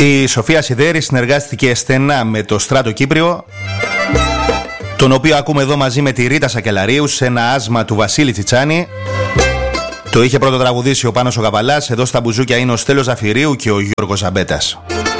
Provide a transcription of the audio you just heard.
Η Σοφία Σιδέρη συνεργάστηκε στενά με το Στράτο Κύπριο, τον οποίο ακούμε εδώ μαζί με τη Ρίτα Σακελαρίου σε ένα άσμα του Βασίλη Τσιτσάνη. Το είχε πρώτο τραγουδήσει ο Πάνος ο Καβαλάς. Εδώ στα μπουζούκια είναι ο Στέλιος Ζαφυρίου και ο Γιώργος Ζαμπέτας.